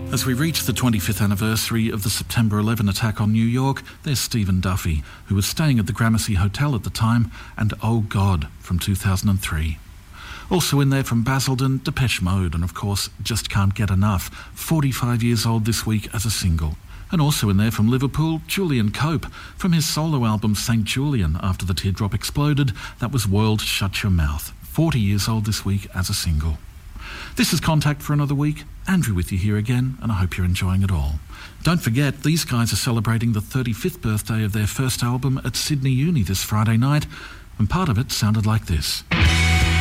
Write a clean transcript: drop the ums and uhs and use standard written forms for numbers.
As we reach the 25th anniversary of the September 11 attack on New York, there's Stephen Duffy, who was staying at the Gramercy Hotel at the time, and Oh God from 2003. Also in there from Basildon, Depeche Mode, and of course, Just Can't Get Enough, 45 years old this week as a single. And also in there from Liverpool, Julian Cope, from his solo album St. Julian, After the Teardrop Exploded, that was World Shut Your Mouth, 40 years old this week as a single. This is Contact for another week. Andrew with you here again, and I hope you're enjoying it all. Don't forget, these guys are celebrating the 35th birthday of their first album at Sydney Uni this Friday night, and part of it sounded like this.